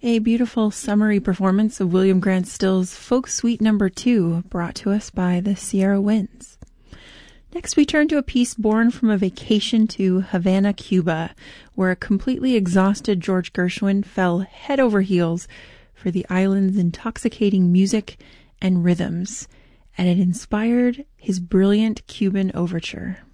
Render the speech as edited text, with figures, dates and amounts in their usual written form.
A beautiful summary performance of William Grant Still's Folk Suite No. 2, brought to us by the Sierra Winds. Next, we turn to a piece born from a vacation to Havana, Cuba, where a completely exhausted George Gershwin fell head over heels for the island's intoxicating music and rhythms, and it inspired his brilliant Cuban overture.